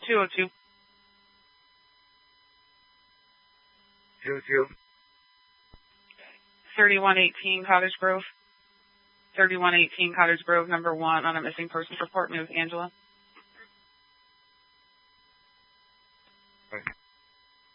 202. 202. 3118 Cottage Grove. 3118 Cottage Grove, number 1 on a missing persons report. Ms. Angela. Right.